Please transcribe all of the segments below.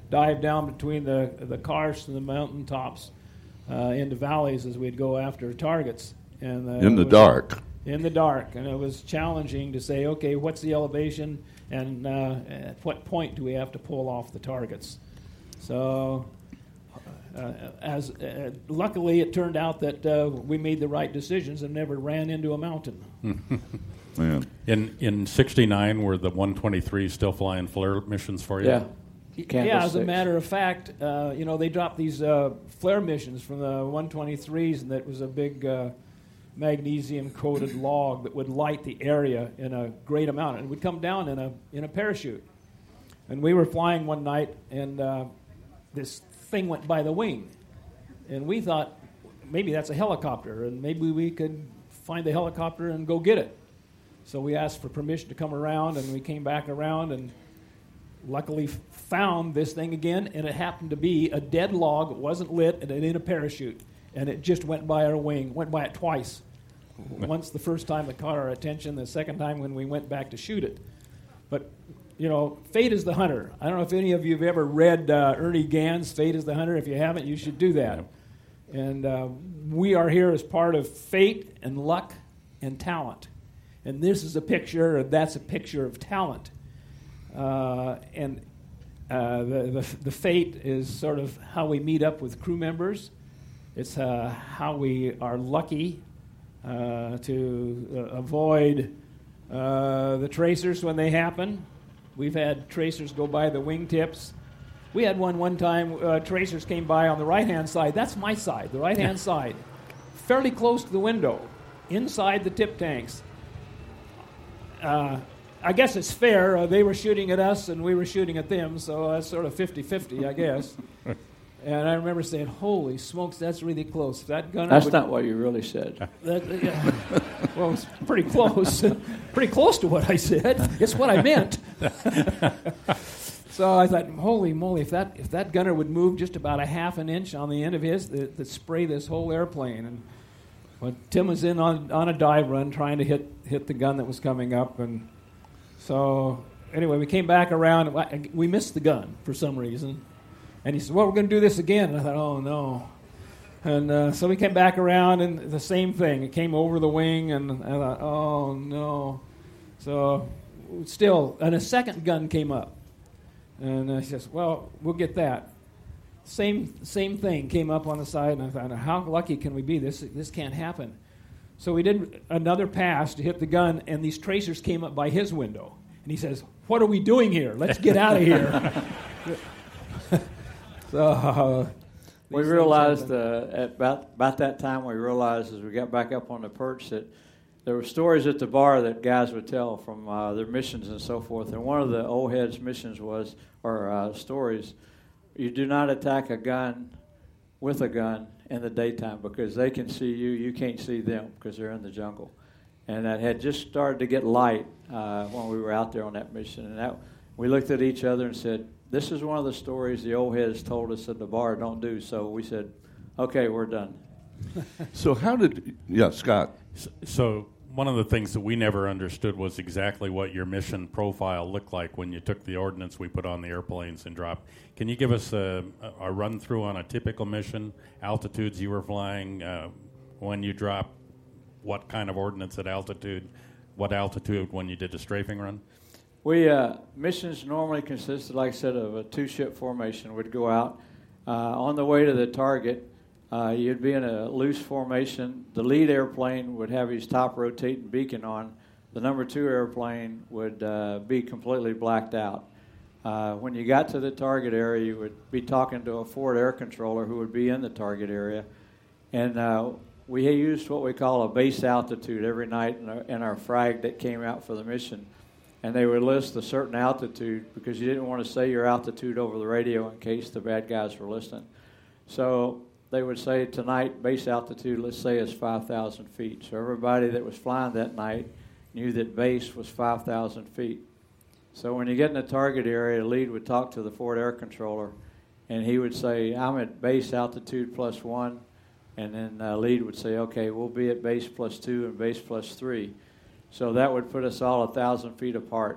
dive down between the karsts and the mountain tops into valleys as we'd go after targets. And in the dark. In the dark, and it was challenging to say, okay, what's the elevation, and at what point do we have to pull off the targets? So, luckily, it turned out that we made the right decisions and never ran into a mountain. Man. In '69, were the 123s still flying flare missions for you? Yeah. Yeah, as a matter of fact, they dropped these flare missions from the 123s, and that was a big magnesium-coated log that would light the area in a great amount, and it would come down in a parachute. And we were flying one night, and this thing went by the wing, and we thought maybe that's a helicopter, and maybe we could find the helicopter and go get it. So we asked for permission to come around, and we came back around and luckily found this thing again, and it happened to be a dead log. It wasn't lit, and it in a parachute, and it just went by our wing, went by it twice. Once the first time it caught our attention, the second time when we went back to shoot it. But, Fate is the Hunter. I don't know if any of you have ever read Ernie Gann's Fate is the Hunter. If you haven't, you should do that. And we are here as part of fate and luck and talent. And this is a picture, and that's a picture of talent. And the fate is sort of how we meet up with crew members. It's how we are lucky to avoid the tracers when they happen. We've had tracers go by the wingtips. We had one time, tracers came by on the right-hand side. That's my side, the right-hand side. Fairly close to the window, inside the tip tanks. I guess it's fair. They were shooting at us, and we were shooting at them, so that's sort of 50-50, I guess. And I remember saying, holy smokes, that's really close. That gunner That's not what you really said. Well, it's pretty close. Pretty close to what I said. It's what I meant. So I thought, holy moly, if that gunner would move just about a half an inch on the end of his, that spray this whole airplane. And well, Tim was in on a dive run trying to hit the gun that was coming up. And so anyway, we came back around. And we missed the gun for some reason. And he said, well, we're going to do this again. And I thought, oh, no. And so we came back around, and the same thing. It came over the wing, and I thought, oh, no. So still, and a second gun came up. And he says, well, we'll get that. Same thing came up on the side, and I thought, how lucky can we be? This can't happen. So we did another pass to hit the gun, and these tracers came up by his window. And he says, what are we doing here? Let's get out of here. So we realized about that time, we realized as we got back up on the perch that there were stories at the bar that guys would tell from their missions and so forth. And one of the old heads' missions was, or stories, you do not attack a gun with a gun in the daytime because they can see you, you can't see them because they're in the jungle. And that had just started to get light when we were out there on that mission. And we looked at each other and said, this is one of the stories the old heads told us at the bar don't do. So we said, okay, we're done. So Scott. So one of the things that we never understood was exactly what your mission profile looked like when you took the ordnance we put on the airplanes and dropped. Can you give us a run-through on a typical mission, altitudes you were flying, when you dropped, what kind of ordnance at altitude, what altitude when you did the strafing run? Missions normally consisted, like I said, of a two-ship formation. We'd go out. On the way to the target, you'd be in a loose formation. The lead airplane would have his top rotating beacon on. The number 2 airplane would be completely blacked out. When you got to the target area, you would be talking to a forward air controller who would be in the target area. And we used what we call a base altitude every night in our frag that came out for the mission. And they would list a certain altitude because you didn't want to say your altitude over the radio in case the bad guys were listening. So they would say tonight, base altitude, let's say, is 5,000 feet. So everybody that was flying that night knew that base was 5,000 feet. So when you get in the target area, the lead would talk to the forward air controller, and he would say, I'm at base altitude +1. And then lead would say, okay, we'll be at base +2 and base +3. So that would put us all 1,000 feet apart.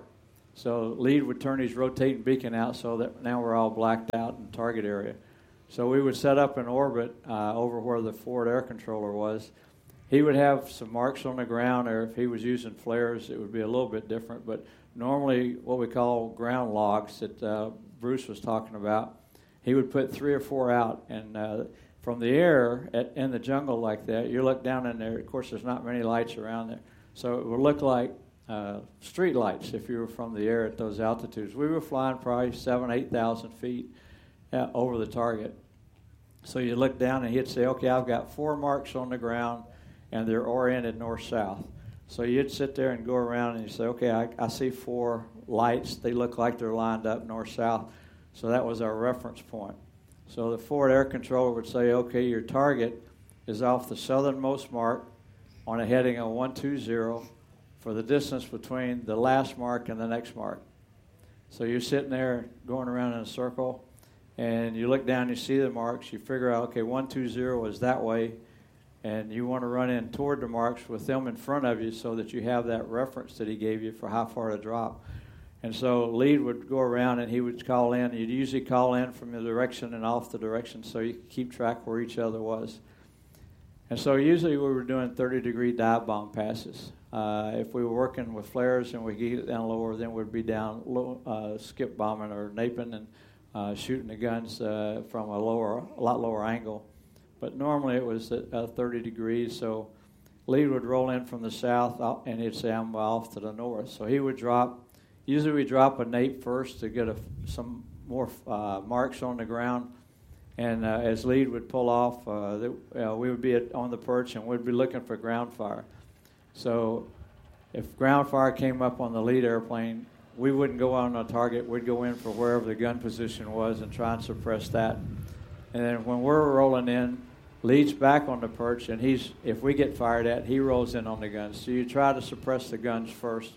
So lead would turn his rotating beacon out so that now we're all blacked out in target area. So we would set up an orbit over where the forward air controller was. He would have some marks on the ground, or if he was using flares, it would be a little bit different. But normally what we call ground logs that Bruce was talking about, he would put 3 or 4 out. And from the air in the jungle like that, you look down in there, of course there's not many lights around there. So it would look like street lights if you were from the air at those altitudes. We were flying probably 7,000, 8,000 feet over the target. So you look down and he'd say, okay, I've got 4 marks on the ground and they're oriented north-south. So you'd sit there and go around and you say, okay, I see 4 lights. They look like they're lined up north-south. So that was our reference point. So the forward air controller would say, okay, your target is off the southernmost mark on a heading of 120 for the distance between the last mark and the next mark. So you're sitting there going around in a circle, and you look down, you see the marks, you figure out, okay, 120 is that way, and you want to run in toward the marks with them in front of you so that you have that reference that he gave you for how far to drop. And so lead would go around and he would call in. You'd usually call in from the direction and off the direction so you could keep track where each other was. And so usually we were doing 30-degree dive bomb passes. If we were working with flares and we get it down lower, then we'd be down low, skip bombing or naping and shooting the guns from a lot lower angle. But normally it was at 30 degrees, so lead would roll in from the south, and he'd say, I'm off to the north. So he would drop. Usually we drop a nape first to get some more marks on the ground. And as lead would pull off, we would be on the perch and we'd be looking for ground fire. So if ground fire came up on the lead airplane, we wouldn't go on a target. We'd go in for wherever the gun position was and try and suppress that. And then when we're rolling in, lead's back on the perch, and if we get fired at, he rolls in on the guns. So you try to suppress the guns first.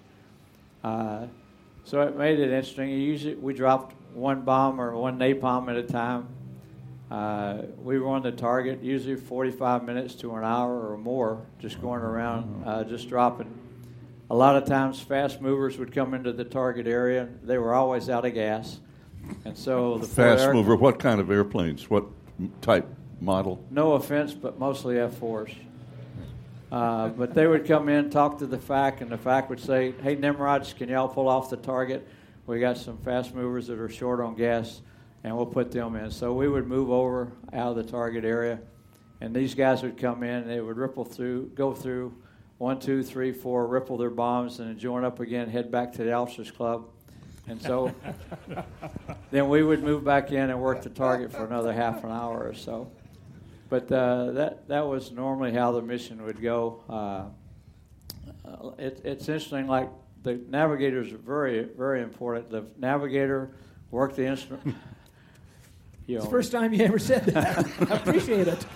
So it made it interesting. Usually we dropped 1 bomb or 1 napalm at a time. We were on the target usually 45 minutes to an hour or more, just going around, just dropping. A lot of times fast movers would come into the target area. They were always out of gas. And so the fast mover, what kind of airplanes? What type, model? No offense, but mostly F-4s. But they would come in, talk to the FAC, and the FAC would say, hey, Nimrods, can y'all pull off the target? We got some fast movers that are short on gas, and we'll put them in. So we would move over out of the target area, and these guys would come in, and they would go through 1, 2, 3, 4, ripple their bombs, and then join up again, head back to the officers' club. And so then we would move back in and work the target for another half an hour or so. But that was normally how the mission would go. It's interesting, like the navigators are very, very important. The navigator worked the instrument. It's the first time you ever said that. I appreciate it.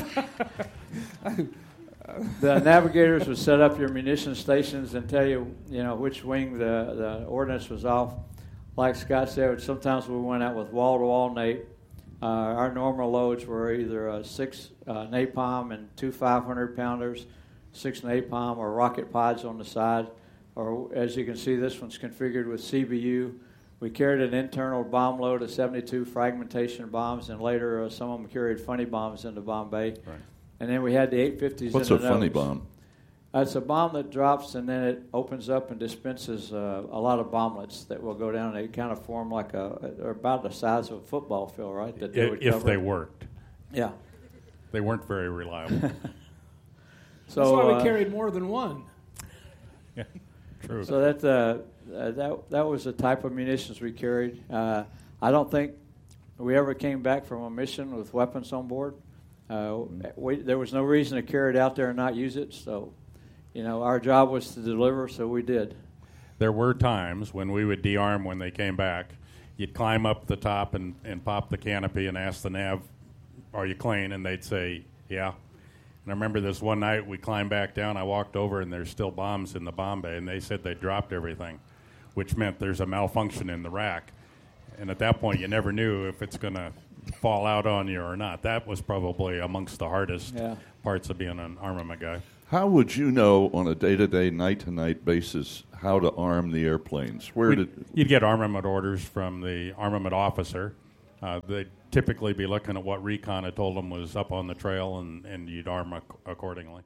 The navigators would set up your munition stations and tell you, which wing the ordnance was off. Like Scott said, sometimes we went out with wall-to-wall nape. Our normal loads were either 6 napalm and 2 500-pounders, 6 napalm or rocket pods on the side. Or as you can see, this one's configured with CBU. We carried an internal bomb load of 72 fragmentation bombs, and later some of them carried funny bombs into Bombay. Right. And then we had the 850s. What's a funny bomb? It's a bomb that drops and then it opens up and dispenses a lot of bomblets that will go down. They kind of form like they're about the size of a football field, right? That they would cover. If they worked. Yeah. They weren't very reliable. So that's why we carried more than one. Yeah, true. So that was the type of munitions we carried. I don't think we ever came back from a mission with weapons on board. There was no reason to carry it out there and not use it. So, our job was to deliver, so we did. There were times when we would de-arm when they came back. You'd climb up the top and pop the canopy and ask the nav, are you clean? And they'd say, yeah. And I remember this one night we climbed back down. I walked over, and there's still bombs in the bomb bay, and they said they dropped everything, which meant there's a malfunction in the rack. And at that point, you never knew if it's going to fall out on you or not. That was probably amongst the hardest parts of being an armament guy. How would you know on a day-to-day, night-to-night basis how to arm the airplanes? You'd get armament orders from the armament officer. They'd typically be looking at what recon had told them was up on the trail, and you'd arm accordingly.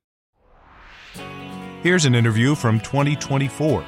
Here's an interview from 2024.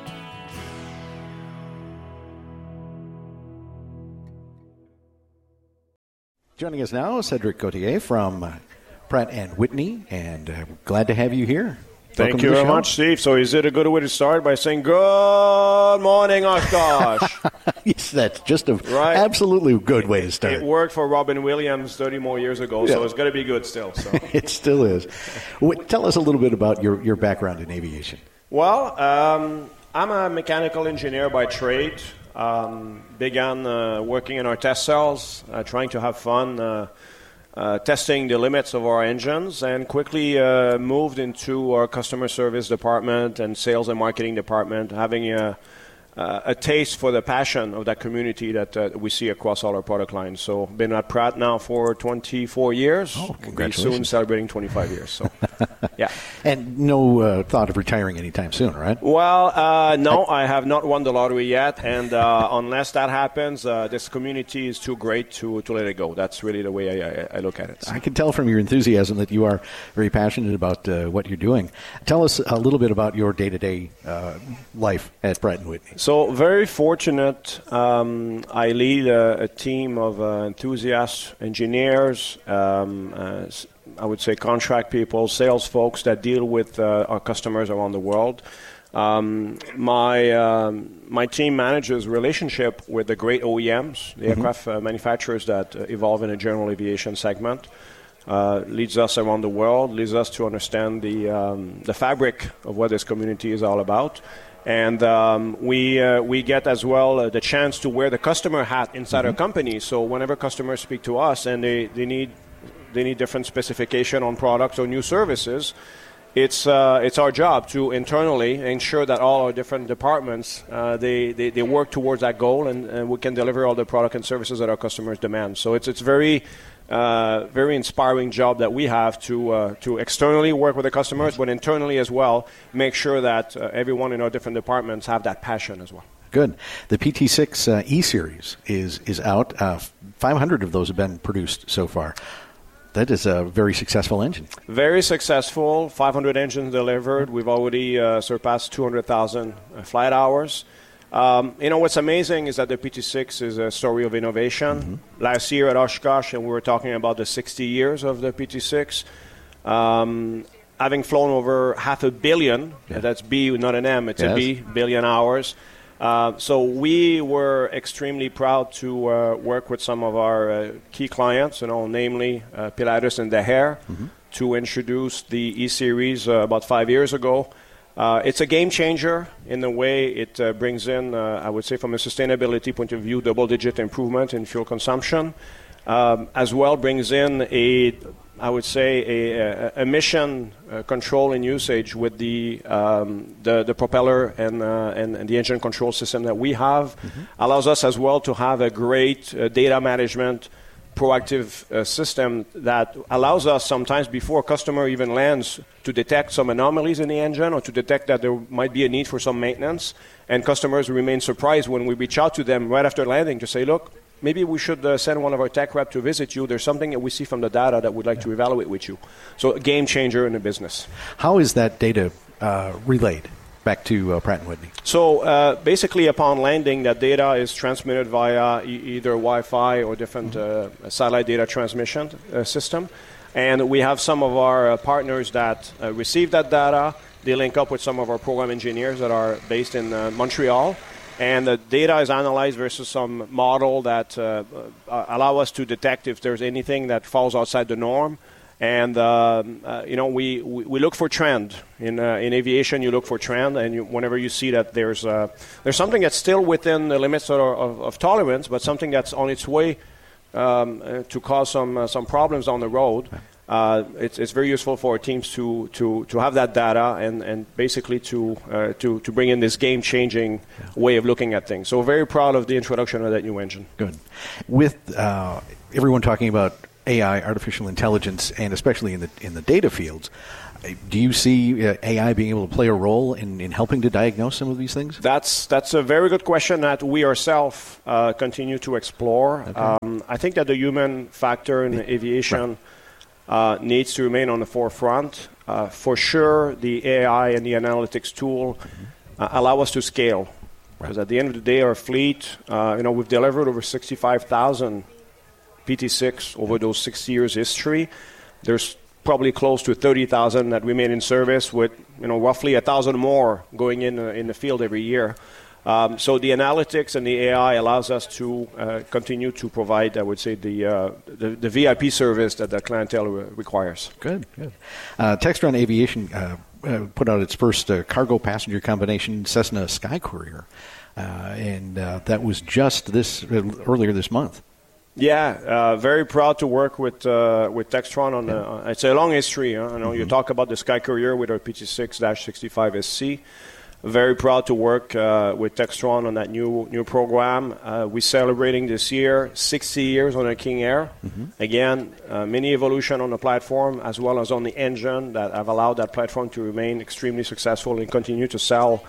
Joining us now, Cedric Gauthier from Pratt & Whitney, and glad to have you here. Thank you very much, Steve. So is it a good way to start by saying, good morning, Oshkosh? Yes, that's just a absolutely good way to start. It worked for Robin Williams 30 more years ago, so it's going to be good still. So. It still is. Tell us a little bit about your background in aviation. Well, I'm a mechanical engineer by trade. Began working in our test cells, trying to have fun testing the limits of our engines, and quickly moved into our customer service department and sales and marketing department, having a taste for the passion of that community that we see across all our product lines. So been at Pratt now for 24 years. Oh, congratulations. We'll be soon celebrating 25 years. So, yeah. And no thought of retiring anytime soon, right? Well, no, I have not won the lottery yet, and unless that happens, this community is too great to let it go. That's really the way I look at it. I can tell from your enthusiasm that you are very passionate about what you're doing. Tell us a little bit about your day-to-day life at Pratt & Whitney. So very fortunate. I lead a team of enthusiast engineers, I would say contract people, sales folks that deal with our customers around the world. My team manages relationship with the great OEMs, the aircraft manufacturers that evolve in a general aviation segment. Leads us around the world, leads us to understand the fabric of what this community is all about. And we get as well the chance to wear the customer hat inside our company. So whenever customers speak to us and they need different specification on products or new services, it's our job to internally ensure that all our different departments they work towards that goal, and we can deliver all the product and services that our customers demand. So it's very inspiring job that we have to externally work with the customers, but internally as well, make sure that everyone in our different departments have that passion as well. Good. The PT6 E-Series is out. 500 of those have been produced so far. That is a very successful engine. Very successful. 500 engines delivered. We've already surpassed 200,000 flight hours. What's amazing is that the PT6 is a story of innovation. Last year at Oshkosh, and we were talking about the 60 years of the PT6, having flown over 500 million, that's B, not an M, it's a B, billion hours. So we were extremely proud to work with some of our key clients, namely Pilatus and Daher, to introduce the E-Series about 5 years ago. It's a game changer in the way it brings in, I would say from a sustainability point of view, double-digit improvement in fuel consumption. As well brings in a emission control and usage with the propeller and the engine control system that we have. Allows us as well to have a great data management proactive system that allows us sometimes before a customer even lands to detect some anomalies in the engine or to detect that there might be a need for some maintenance. And customers remain surprised when we reach out to them right after landing to say, look, maybe we should send one of our tech rep to visit you. There's something that we see from the data that we'd like to evaluate with you. So a game changer in the business. How is that data relayed back to Pratt & Whitney? So basically upon landing, that data is transmitted via either Wi-Fi or different satellite data transmission system. And we have some of our partners that receive that data. They link up with some of our program engineers that are based in Montreal. And the data is analyzed versus some model that allow us to detect if there's anything that falls outside the norm. And we look for trend in aviation. You look for trend, and whenever you see that there's something that's still within the limits of tolerance, but something that's on its way to cause some problems on the road. It's very useful for our teams to have that data and basically to bring in this game-changing way of looking at things. So very proud of the introduction of that new engine. Good. With everyone talking about AI, artificial intelligence, and especially in the data fields, do you see AI being able to play a role in helping to diagnose some of these things? That's a very good question that we ourselves continue to explore. Okay. I think that the human factor in aviation needs to remain on the forefront. For sure, the AI and the analytics tool allow us to scale. Because at the end of the day, our fleet, we've delivered over 65,000 PT6 over those 6 years history. There's probably close to 30,000 that remain in service, with roughly 1,000 more going in the field every year. So the analytics and the AI allows us to continue to provide, I would say, the VIP service that the clientele requires. Good. Textron Aviation put out its first cargo passenger combination Cessna Sky Courier, and that was just earlier this month. Yeah, very proud to work with Textron on it's a long history. I know you talk about the Sky Courier with our PT6-65 SC. Very proud to work with Textron on that new program. We're celebrating this year 60 years on a King Air. Again, many evolution on the platform as well as on the engine that have allowed that platform to remain extremely successful and continue to sell,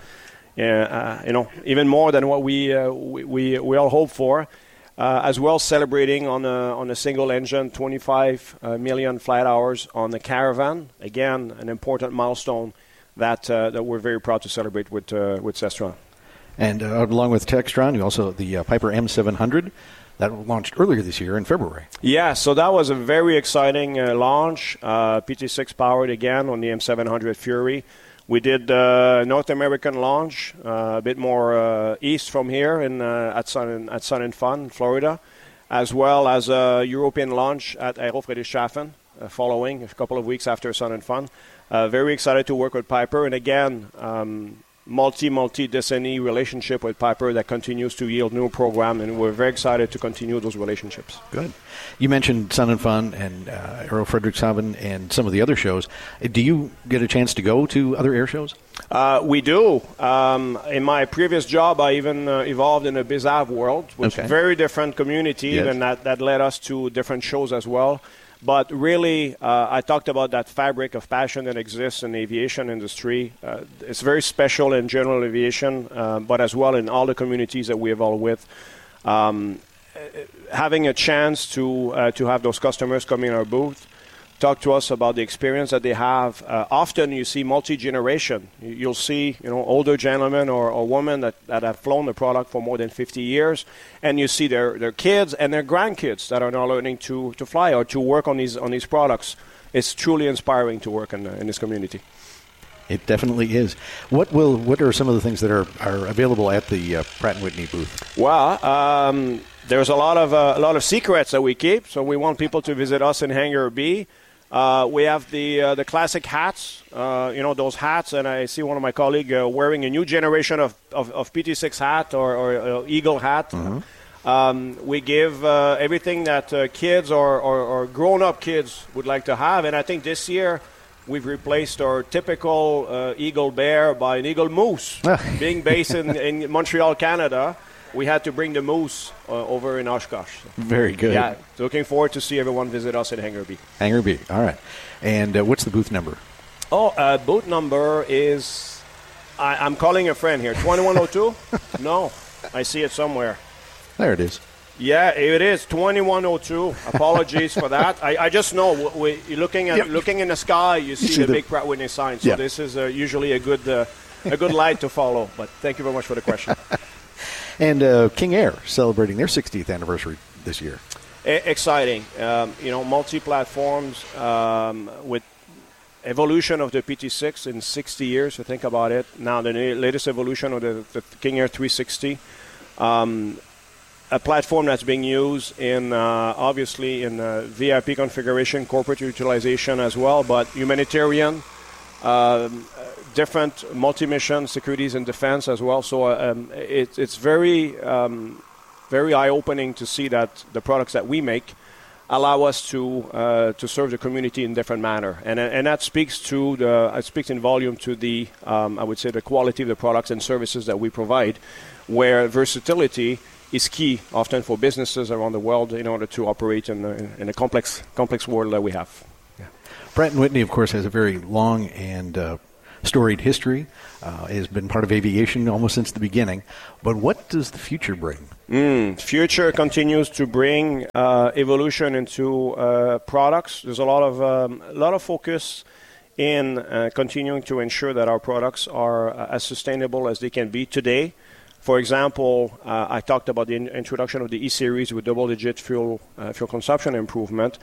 even more than what we all hope for. As well, celebrating on a single engine, 25 million flight hours on the Caravan. Again, an important milestone that we're very proud to celebrate with Textron. And along with Textron, you also the Piper M700 that launched earlier this year in February. Yeah, so that was a very exciting launch. PT6 powered again on the M700 Fury. We did North American launch, a bit more east from here at Sun and Fun, Florida, as well as a European launch at Aero Friedrichshafen, following a couple of weeks after Sun and Fun. Very excited to work with Piper, and again, multi-decenny relationship with Piper that continues to yield new program, and we're very excited to continue those relationships. Good. You mentioned Sun and Fun and Aero Friedrichshafen and some of the other shows. Do you get a chance to go to other air shows? We do. In my previous job, I even evolved in a BizAv world, which is a very different community, and that led us to different shows as well. But really, I talked about that fabric of passion that exists in the aviation industry. It's very special in general aviation, but as well in all the communities that we evolve with. Having a chance to have those customers come in our booth, talk to us about the experience that they have. Often you see multi-generation. You'll see older gentlemen or women that have flown the product for more than 50 years, and you see their kids and their grandkids that are now learning to fly or to work on these products. It's truly inspiring to work in this community. It definitely is. What are some of the things that are available at the Pratt & Whitney booth? Well, there's a lot of secrets that we keep, so we want people to visit us in Hangar B. We have the classic hats, those hats, and I see one of my colleagues wearing a new generation of PT6 hat or Eagle hat. We give everything that kids or grown-up kids would like to have, and I think this year we've replaced our typical Eagle Bear by an Eagle Moose. Being based in Montreal, Canada, we had to bring the Moose over in Oshkosh. Very good. Yeah, looking forward to see everyone visit us at Hangar B. Hangar B, all right. And what's the booth number? Booth number is, I'm calling a friend here, 2102? No, I see it somewhere. There it is. Yeah, it is 2102. Apologies for that. I just know you're looking in the sky, you see the big Pratt & Whitney sign. So this is usually a good light to follow. But thank you very much for the question. And King Air celebrating their 60th anniversary this year. Exciting. Multi-platforms with evolution of the PT6 in 60 years, to think about it. Now the latest evolution of the King Air 360. A platform that's being used in, obviously, in VIP configuration, corporate utilization as well, but humanitarian, different multi-mission securities and defense as well. So it's very, very eye-opening to see that the products that we make allow us to serve the community in different manner, and that speaks in volume to the I would say the quality of the products and services that we provide, where versatility is key often for businesses around the world in order to operate in a complex world that we have. Yeah. Pratt & Whitney, of course, has a very long and storied history, has been part of aviation almost since the beginning. But what does the future bring? Future continues to bring evolution into products. There's a lot of focus in continuing to ensure that our products are as sustainable as they can be today. For example, I talked about the introduction of the E-Series with double-digit fuel consumption improvement.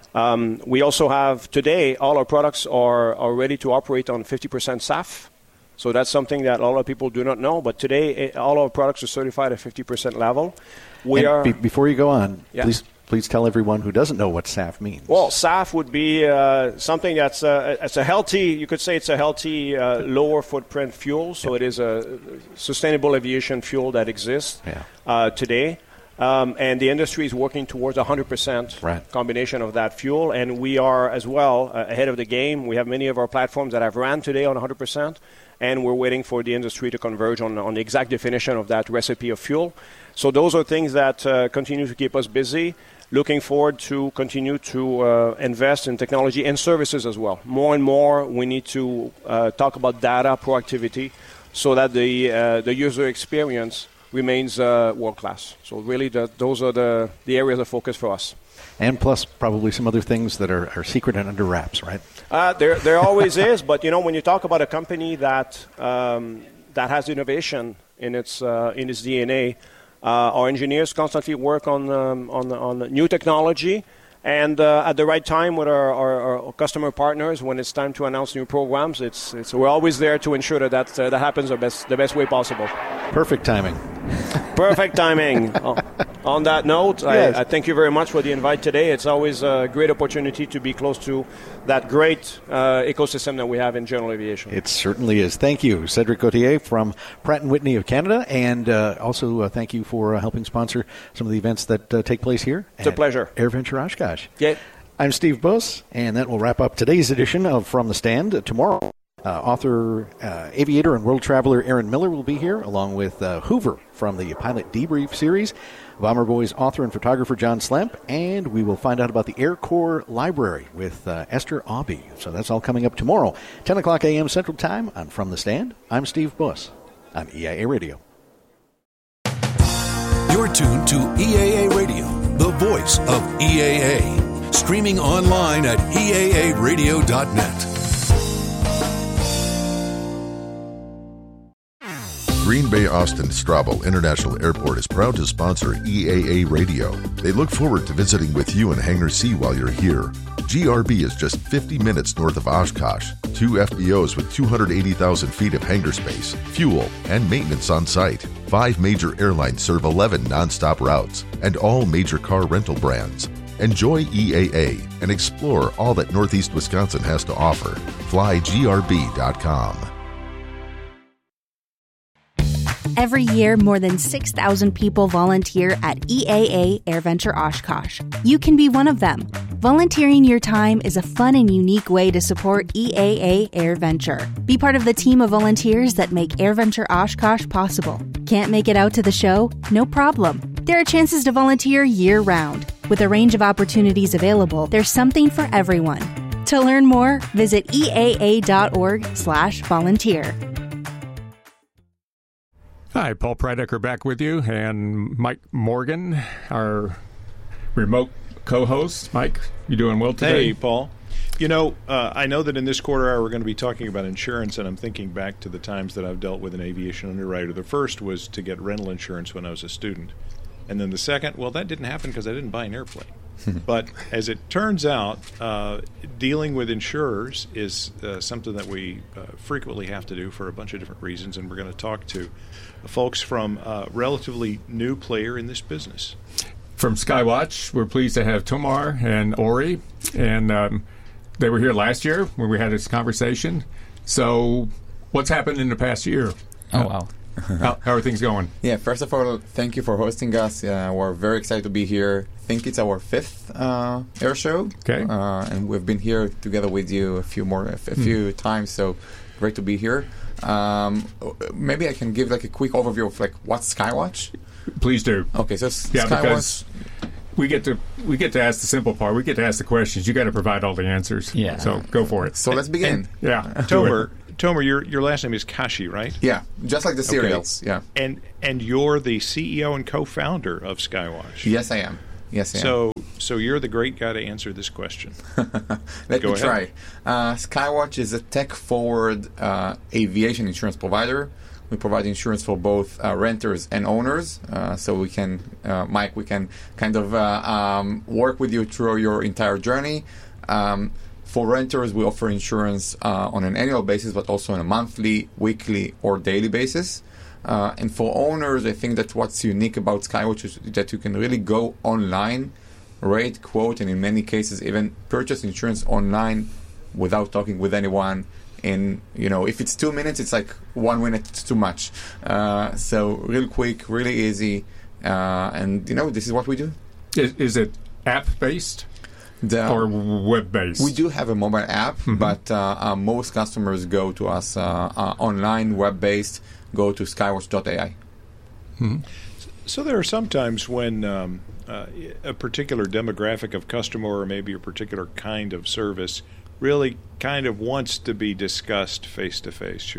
We also have today, all our products are ready to operate on 50% SAF. So that's something that a lot of people do not know. But today, all our products are certified at 50% level. Before you go on, yeah. Please tell everyone who doesn't know what SAF means. Well, SAF would be something that's it's a healthy, you could say it's a healthy, lower footprint fuel. So it is a sustainable aviation fuel that exists today. And the industry is working towards 100% combination of that fuel. And we are as well ahead of the game. We have many of our platforms that have ran today on 100%. And we're waiting for the industry to converge on the exact definition of that recipe of fuel. So those are things that continue to keep us busy. Looking forward to continue to invest in technology and services as well. More and more, we need to talk about data proactivity so that the user experience remains world-class. So really, those are the areas of focus for us. And plus, probably some other things that are secret and under wraps, right? There always is, but when you talk about a company that has innovation in its DNA, our engineers constantly work on new technology, and at the right time with our customer partners, when it's time to announce new programs, we're always there to ensure that happens the best way possible. Perfect timing. Perfect timing. On that note, yes. I thank you very much for the invite today. It's always a great opportunity to be close to that great ecosystem that we have in general aviation. It certainly is. Thank you, Cedric Gauthier from Pratt & Whitney of Canada, and also thank you for helping sponsor some of the events that take place here. It's a pleasure. AirVenture Oshkosh. Yeah. I'm Steve Buss, and that will wrap up today's edition of From the Stand. Tomorrow, author, aviator, and world traveler Aaron Miller will be here, along with Hoover from the Pilot Debrief series, Bomber Boys author and photographer John Slemp, and we will find out about the Air Corps Library with Esther Aubie. So that's all coming up tomorrow, 10 o'clock a.m. Central Time on From the Stand. I'm Steve Buss on EIA Radio. You're tuned to EAA Radio, the voice of EAA. Streaming online at EAAradio.net. Green Bay Austin Straubel International Airport is proud to sponsor EAA Radio. They look forward to visiting with you in Hangar C while you're here. GRB is just 50 minutes north of Oshkosh. 2 FBOs with 280,000 feet of hangar space, fuel, and maintenance on site. 5 major airlines serve 11 nonstop routes, and all major car rental brands. Enjoy EAA and explore all that Northeast Wisconsin has to offer. FlyGRB.com. Every year, more than 6,000 people volunteer at EAA AirVenture Oshkosh. You can be one of them. Volunteering your time is a fun and unique way to support EAA AirVenture. Be part of the team of volunteers that make AirVenture Oshkosh possible. Can't make it out to the show? No problem. There are chances to volunteer year-round. With a range of opportunities available, there's something for everyone. To learn more, visit eaa.org/volunteer. Hi, Paul Prydecker back with you, and Mike Morgan, our remote co-host. Mike, you doing well today? Hey, Paul. I know that in this quarter hour we're going to be talking about insurance, and I'm thinking back to the times that I've dealt with an aviation underwriter. The first was to get rental insurance when I was a student. And then the second, well, that didn't happen because I didn't buy an airplane. But as it turns out, dealing with insurers is something that we frequently have to do for a bunch of different reasons, and we're going to talk to folks from a relatively new player in this business. From Skywatch, we're pleased to have Tomar and Ori, and they were here last year when we had this conversation. So what's happened in the past year? Oh, wow. How are things going? Yeah, first of all, thank you for hosting us. We're very excited to be here. I think it's our 5th air show. Okay. And we've been here together with you a few times, so Great to be here. Maybe I can give like a quick overview of like what's Skywatch. Please do. Okay, so yeah, Skywatch. Because we get to ask the simple part. We get to ask the questions. You got to provide all the answers. Yeah. So go for it. So let's begin. Tomer, your last name is Kashi, right? Yeah, just like the cereals. Okay. Yeah. And you're the CEO and co-founder of Skywatch. Yes, I am. So you're the great guy to answer this question. Let me try. Skywatch is a tech-forward aviation insurance provider. We provide insurance for both renters and owners. So we can, Mike, we can kind of work with you through your entire journey. For renters, we offer insurance on an annual basis, but also on a monthly, weekly, or daily basis. And for owners, I think that what's unique about Skywatch is that you can really go online, rate, quote, and in many cases even purchase insurance online without talking with anyone. And, if it's 2 minutes, it's like 1 minute, it's too much. So real quick, really easy. And, this is what we do. Is it app-based? Or web-based? We do have a mobile app, but most customers go to us online, web-based, go to skywatch.ai. So there are some times when a particular demographic of customer or maybe a particular kind of service really kind of wants to be discussed face-to-face,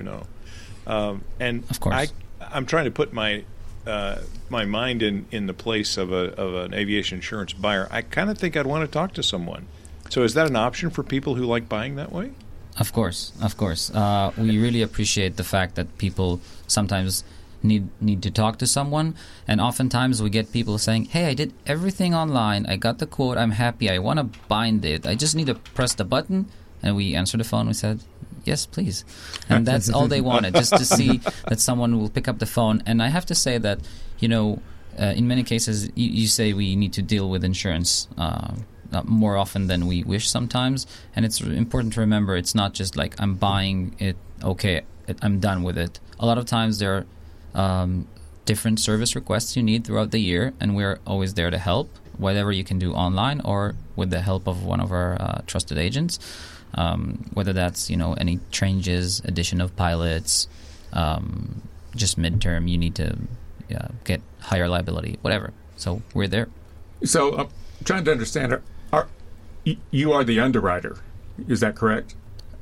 and of course. I'm trying to put my mind in the place of an aviation insurance buyer. I kind of think I'd want to talk to someone. So is that an option for people who like buying that way? Of course. We really appreciate the fact that people sometimes need to talk to someone, and oftentimes we get people saying, hey, I did everything online, I got the quote, I'm happy, I want to bind it, I just need to press the button. And we answered the phone, we said, yes, please. And that's all they wanted, just to see that someone will pick up the phone. And I have to say that, in many cases, you say we need to deal with insurance more often than we wish sometimes. And it's important to remember it's not just like I'm buying it, okay, I'm done with it. A lot of times there are different service requests you need throughout the year, and we're always there to help, whatever you can do online or with the help of one of our trusted agents. Whether that's any changes, addition of pilots, just midterm, you need to get higher liability, whatever. So we're there. So I'm trying to understand. You are the underwriter, is that correct?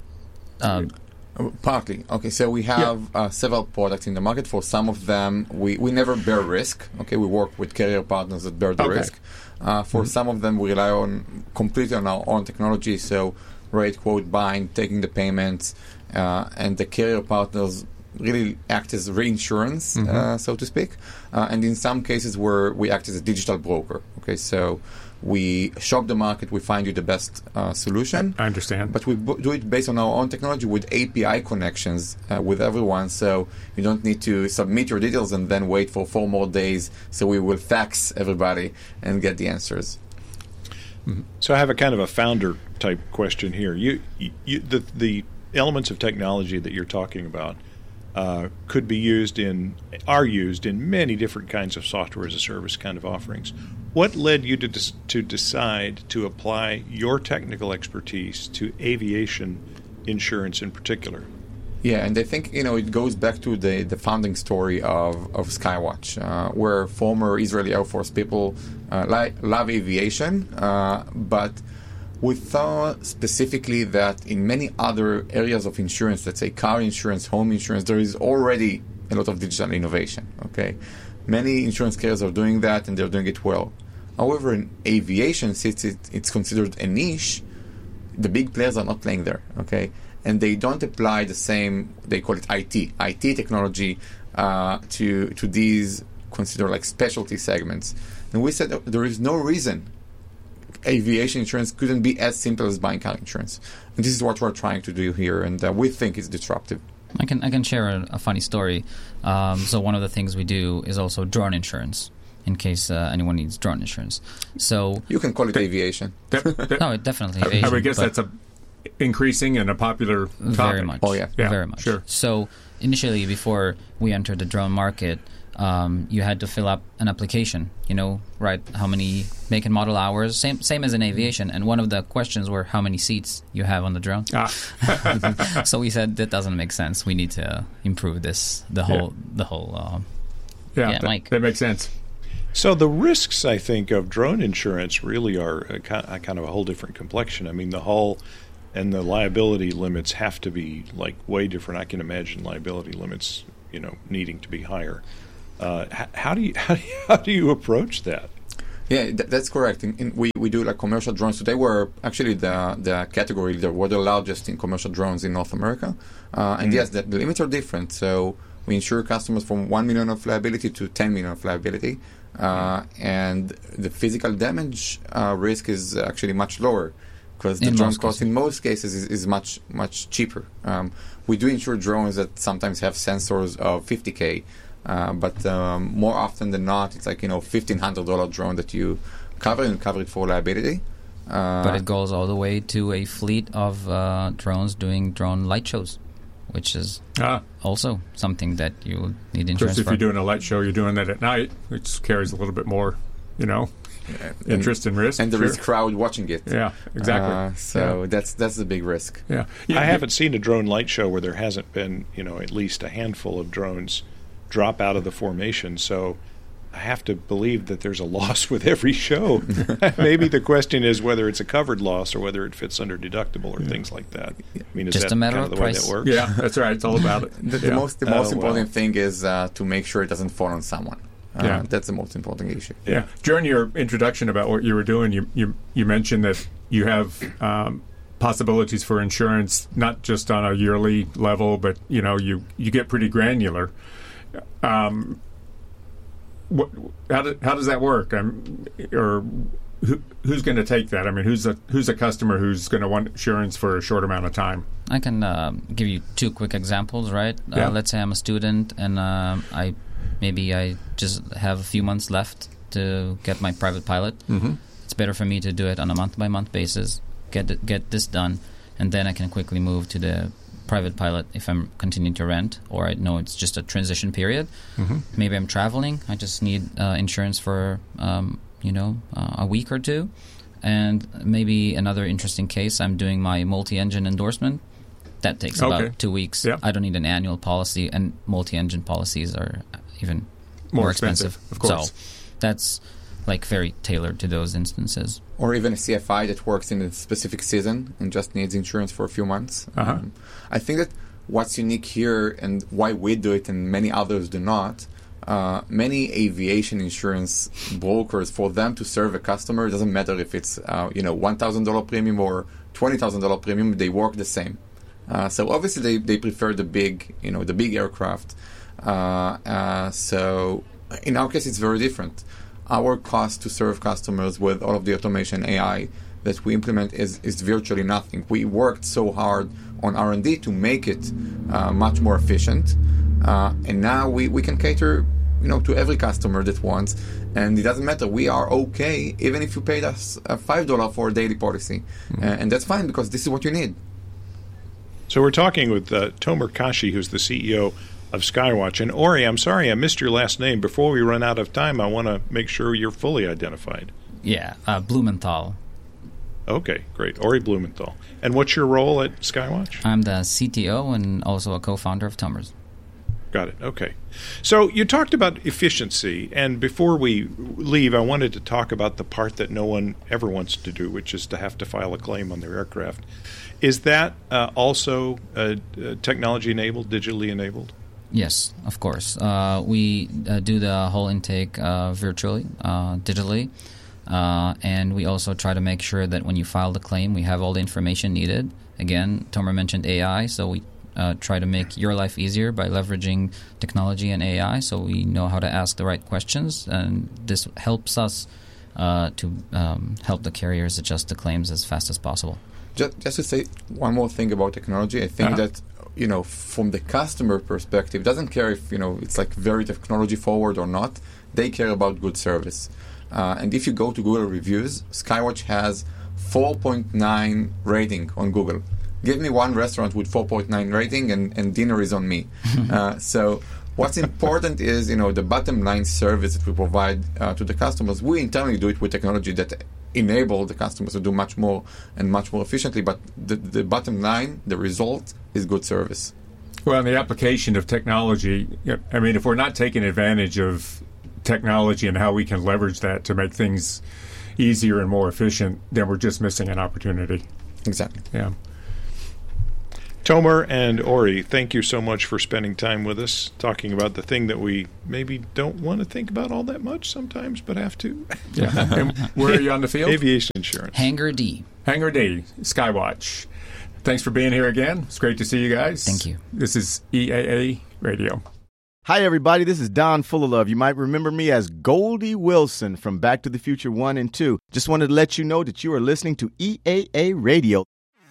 Partly. Okay, so we have several products in the market. For some of them, we never bear risk. Okay, we work with carrier partners that bear the risk. For some of them, we rely completely on our own technology. So rate, quote, bind, taking the payments, and the carrier partners really act as reinsurance, so to speak. And in some cases where we act as a digital broker. Okay, so we shop the market, we find you the best solution. I understand. But we do it based on our own technology with API connections with everyone, so you don't need to submit your details and then wait for 4 more days, so we will fax everybody and get the answers. So I have a kind of a founder type question here. The elements of technology that you're talking about are used in many different kinds of software as a service kind of offerings. What led you to decide to apply your technical expertise to aviation insurance in particular? Yeah, and I think it goes back to the founding story of Skywatch, where former Israeli Air Force people love aviation, but we thought specifically that in many other areas of insurance, let's say car insurance, home insurance, there is already a lot of digital innovation. Okay, many insurance carriers are doing that, and they're doing it well. However, in aviation, since it's considered a niche, the big players are not playing there. Okay. And they don't apply the same, they call it IT technology to these considered like specialty segments. And we said there is no reason aviation insurance couldn't be as simple as buying car insurance. And this is what we're trying to do here, and we think it's disruptive. I can share a funny story. So one of the things we do is also drone insurance, in case anyone needs drone insurance. So you can call it aviation. No, definitely aviation. I would guess that's increasing and a popular topic. Very much. Oh, yeah. Very much. Sure. So initially, before we entered the drone market, you had to fill up an application, write how many make and model hours, same as in aviation. And one of the questions were how many seats you have on the drone. So we said that doesn't make sense. We need to improve this. Mike. That makes sense. So the risks, I think, of drone insurance really are a kind of a whole different complexion. I mean, the hull and the liability limits have to be like way different. I can imagine liability limits, needing to be higher. How do you approach that? Yeah, that's correct. We do like commercial drones. Today we're actually the category leader. We're the largest in commercial drones in North America. And yes, the limits are different. So we insure customers from 1 million of liability to 10 million of liability. And the physical damage risk is actually much lower because the drone cost in most cases is much, much cheaper. We do insure drones that sometimes have sensors of $50K. But more often than not, it's like $1,500 drone that you cover and cover it for liability. But it goes all the way to a fleet of drones doing drone light shows, which is also something that you need insurance for. If for. you're doing a light show, you're doing that at night, which carries a little bit more, interest and risk. And there is crowd watching it. Yeah, exactly. So that's the big risk. Yeah. I haven't seen a drone light show where there hasn't been, at least a handful of drones drop out of the formation, so I have to believe that there's a loss with every show. Maybe the question is whether it's a covered loss or whether it fits under deductible or things like that. I mean, is just that a matter kind of of the way price. that works? Yeah, that's right. It's all about it. The most important thing is to make sure it doesn't fall on someone. That's the most important issue. Yeah. During your introduction about what you were doing, you mentioned that you have possibilities for insurance, not just on a yearly level, but you get pretty granular. How does that work? Or who's going to take that? I mean, who's a customer who's going to want insurance for a short amount of time? I can give you two quick examples, right? Let's say I'm a student and I just have a few months left to get my private pilot. Mm-hmm. It's better for me to do it on a month-by-month basis, get this done, and then I can quickly move to the private pilot if I'm continuing to rent, or I know it's just a transition period. Mm-hmm. Maybe I'm traveling. I just need insurance for a week or two. And maybe another interesting case, I'm doing my multi-engine endorsement. That takes about 2 weeks. Yep. I don't need an annual policy, and multi-engine policies are even more expensive. Of course. So that's very tailored to those instances. Or even a CFI that works in a specific season and just needs insurance for a few months. I think that what's unique here and why we do it and many others do not, many aviation insurance brokers, for them to serve a customer, it doesn't matter if it's $1,000 premium or $20,000 premium, they work the same. So obviously they prefer the big aircraft. So in our case, it's very different. Our cost to serve customers with all of the automation AI that we implement is virtually nothing. We worked so hard on R&D to make it much more efficient, and now we can cater to every customer that wants, and it doesn't matter. We are okay even if you paid us $5 for a daily policy, and that's fine because this is what you need. So we're talking with Tomer Kashi, who's the CEO of Skywatch. And Ori, I'm sorry I missed your last name. Before we run out of time, I want to make sure you're fully identified. Yeah, Blumenthal. Okay, great. Ori Blumenthal. And what's your role at Skywatch? I'm the CTO and also a co-founder of Tomers. Got it. Okay. So you talked about efficiency, and before we leave, I wanted to talk about the part that no one ever wants to do, which is to have to file a claim on their aircraft. Is that also technology-enabled, digitally enabled? Yes, of course. We do the whole intake virtually, digitally. And we also try to make sure that when you file the claim, we have all the information needed. Again, Tomer mentioned AI, so we try to make your life easier by leveraging technology and AI, so we know how to ask the right questions, and this helps us to help the carriers adjust the claims as fast as possible. Just to say one more thing about technology, I think that from the customer perspective, it doesn't care if it's like very technology forward or not. They care about good service. And if you go to Google reviews, Skywatch has 4.9 rating on Google. Give me one restaurant with 4.9 rating and dinner is on me. So What's important is, the bottom line service that we provide to the customers. We internally do it with technology that enable the customers to do much more and much more efficiently, but the bottom line, the result, is good service. Well, in the application of technology, I mean, if we're not taking advantage of technology and how we can leverage that to make things easier and more efficient, then we're just missing an opportunity. Exactly. Yeah. Tomer and Ori, thank you so much for spending time with us, talking about the thing that we maybe don't want to think about all that much sometimes, but have to. Yeah. And where are you on the field? Aviation insurance. Hangar D. Hangar D, Skywatch. Thanks for being here again. It's great to see you guys. Thank you. This is EAA Radio. Hi, everybody. This is Don Fullalove. You might remember me as Goldie Wilson from Back to the Future 1 and 2. Just wanted to let you know that you are listening to EAA Radio.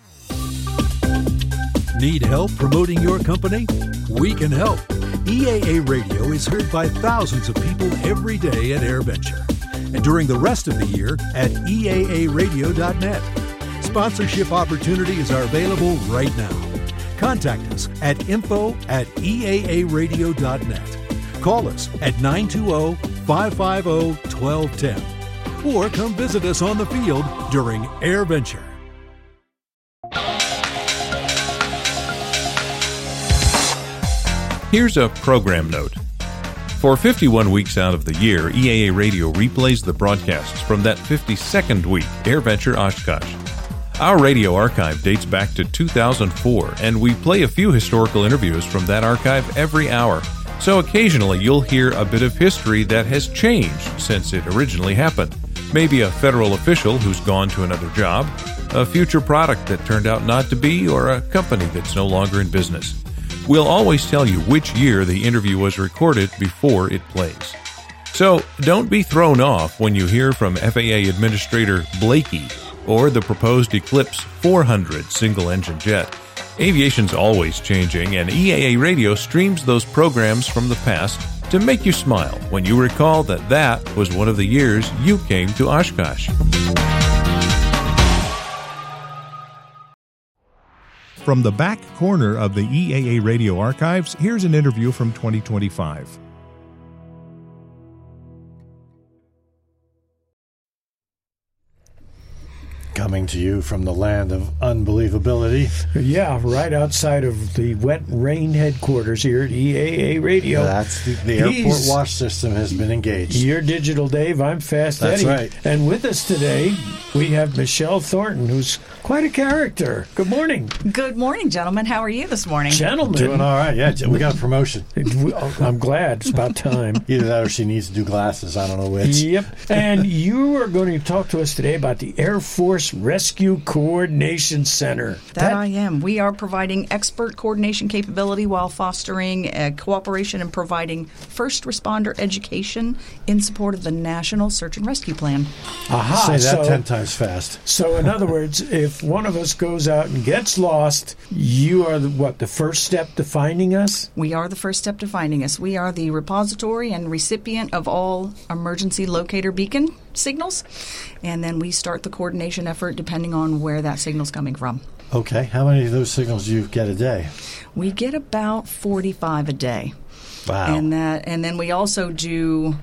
Need help promoting your company? We can help. EAA Radio is heard by thousands of people every day at AirVenture, and during the rest of the year at EAAradio.net. Sponsorship opportunities are available right now. Contact us at info@EAAradio.net. Call us at 920-550-1210. Or come visit us on the field during AirVenture. Here's a program note. For 51 weeks out of the year, EAA Radio replays the broadcasts from that 52nd week, AirVenture Oshkosh. Our radio archive dates back to 2004, and we play a few historical interviews from that archive every hour. So occasionally you'll hear a bit of history that has changed since it originally happened. Maybe a federal official who's gone to another job, a future product that turned out not to be, or a company that's no longer in business. We'll always tell you which year the interview was recorded before it plays. So don't be thrown off when you hear from FAA Administrator Blakey or the proposed Eclipse 400 single-engine jet. Aviation's always changing, and EAA Radio streams those programs from the past to make you smile when you recall that that was one of the years you came to Oshkosh. From the back corner of the EAA Radio archives, here's an interview from 2025. Coming to you from the land of unbelievability. Yeah, right outside of the Wet Rain headquarters here at EAA Radio. That's the airport watch system has been engaged. You're Digital Dave, I'm Fast Eddie. That's right. And with us today, we have Michelle Thornton, who's quite a character. Good morning. Good morning, gentlemen. How are you this morning? Gentlemen. Doing all right. Yeah, we got a promotion. I'm glad. It's about time. Either that or she needs to do glasses. I don't know which. Yep. And you are going to talk to us today about the Air Force Rescue Coordination Center. That I am. We are providing expert coordination capability while fostering cooperation and providing first responder education in support of the National Search and Rescue Plan. Aha. Say that 10 times fast. So, in other words, if one of us goes out and gets lost, you are the first step to finding us? We are the first step to finding us. We are the repository and recipient of all emergency locator beacon signals, and then we start the coordination effort depending on where that signal's coming from. Okay. How many of those signals do you get a day? We get about 45 a day. Wow. And then we also do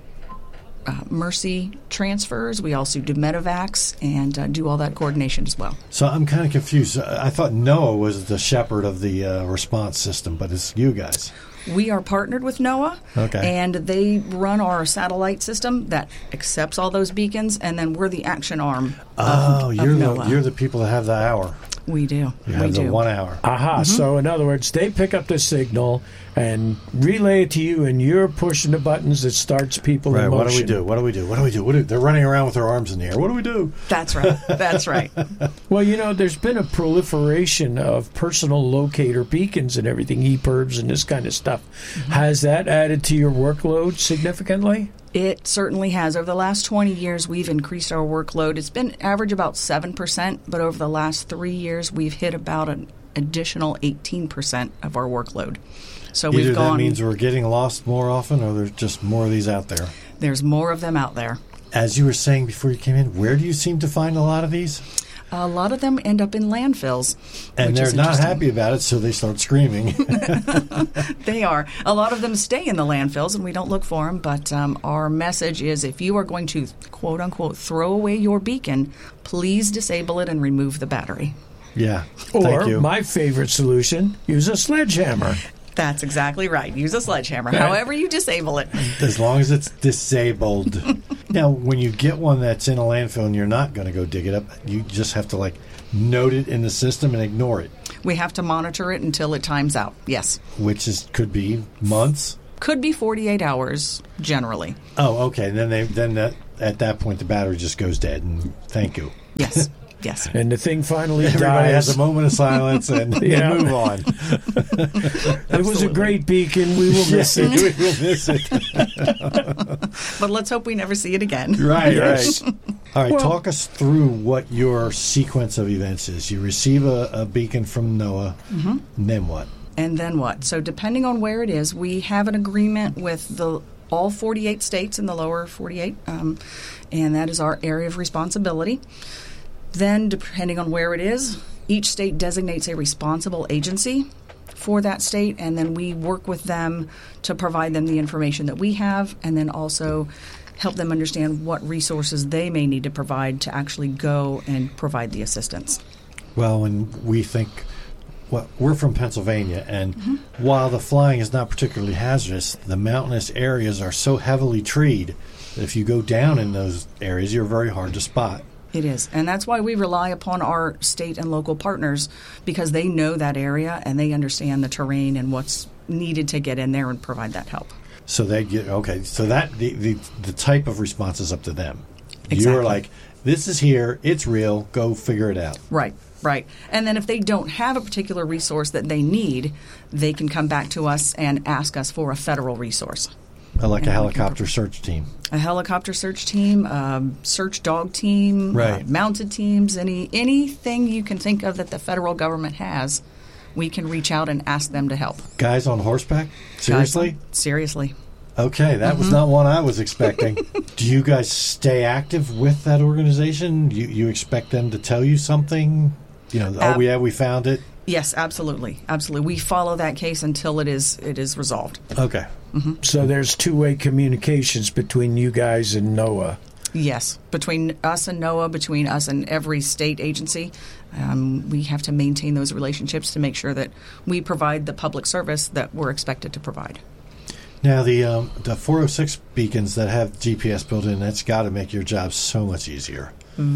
Mercy transfers. We also do medevacs and do all that coordination as well. So I'm kind of confused. I thought NOAA was the shepherd of the response system, but it's you guys. We are partnered with NOAA, and they run our satellite system that accepts all those beacons, and then we're the action arm of NOAA. You're the people that have the hour. We do. You have the 1 hour. Aha. Mm-hmm. So, in other words, they pick up the signal and relay it to you, and you're pushing the buttons that starts people in motion. What do we do? They're running around with their arms in the air. What do we do? That's right. That's right. Well, there's been a proliferation of personal locator beacons and everything, EPIRBs and this kind of stuff. Mm-hmm. Has that added to your workload significantly? It certainly has. Over the last 20 years, we've increased our workload. It's been average about 7%, but over the last 3 years, we've hit about an additional 18% of our workload. So Either that means we're getting lost more often, or there's just more of these out there. There's more of them out there. As you were saying before you came in, where do you seem to find a lot of these? A lot of them end up in landfills. And they're not happy about it, so they start screaming. They are. A lot of them stay in the landfills, and we don't look for them. But our message is if you are going to, quote unquote, throw away your beacon, please disable it and remove the battery. Yeah. Thank you. My favorite solution, use a sledgehammer. That's exactly right. Use a sledgehammer. However you disable it. As long as it's disabled. Now, when you get one that's in a landfill and you're not going to go dig it up, you just have to note it in the system and ignore it. We have to monitor it until it times out. Yes. Which could be months. Could be 48 hours generally. Oh, okay. Then at that point the battery just goes dead, and thank you. Yes. Yes. And the thing finally Everybody dies. has a moment of silence and move on. It was a great beacon. We will miss it. We will miss it. But let's hope we never see it again. Right. All right, talk us through what your sequence of events is. You receive a beacon from NOAA, and then what? And then what? So depending on where it is, we have an agreement with all 48 states in the lower 48, and that is our area of responsibility. Then, depending on where it is, each state designates a responsible agency for that state, and then we work with them to provide them the information that we have, and then also help them understand what resources they may need to provide to actually go and provide the assistance. Well, when we think, we're from Pennsylvania, and while the flying is not particularly hazardous, the mountainous areas are so heavily treed that if you go down in those areas, you're very hard to spot. It is. And that's why we rely upon our state and local partners, because they know that area and they understand the terrain and what's needed to get in there and provide that help. So they get, so that the type of response is up to them. Exactly. You're like, this is here, it's real, go figure it out. Right. And then if they don't have a particular resource that they need, they can come back to us and ask us for a federal resource. Like a helicopter search team. A helicopter search team, search dog team, mounted teams, anything you can think of that the federal government has, we can reach out and ask them to help. Guys on horseback? Seriously? Seriously. Okay, that was not one I was expecting. Do you guys stay active with that organization? You expect them to tell you something? We found it? Yes, absolutely. We follow that case until it is resolved. Okay. So there's two-way communications between you guys and NOAA. Yes, between us and NOAA, between us and every state agency, we have to maintain those relationships to make sure that we provide the public service that we're expected to provide. Now, the 406 beacons that have GPS built in, that's got to make your job so much easier.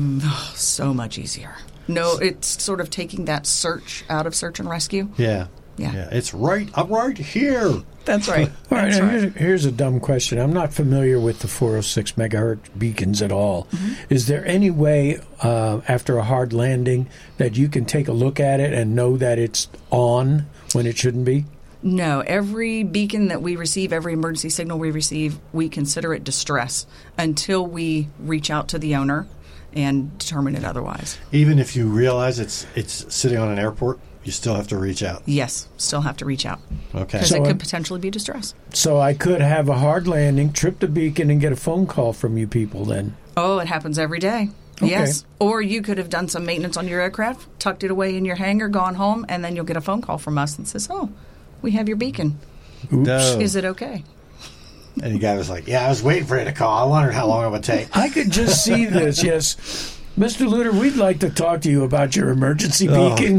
So much easier. No, it's sort of taking that search out of search and rescue. Yeah. It's right. I'm right here. That's right. All right. Here's a dumb question. I'm not familiar with the 406 megahertz beacons at all. Is there any way after a hard landing that you can take a look at it and know that it's on when it shouldn't be? No. Every beacon that we receive, every emergency signal we receive, we consider it distress until we reach out to the owner and determine it otherwise. Even if you realize it's sitting on an airport, you still have to reach out? Yes, still have to reach out. Okay. Because it could potentially be distress. So I could have a hard landing, trip the beacon, and get a phone call from you people then? Oh, it happens every day. Okay. Yes. Or you could have done some maintenance on your aircraft, tucked it away in your hangar, gone home, and then you'll get a phone call from us and says, we have your beacon. Oops. Is it okay? And the guy was like, I was waiting for you to call. I wondered how long it would take. I could just see this, yes. Mr. Luter, we'd like to talk to you about your emergency beacon.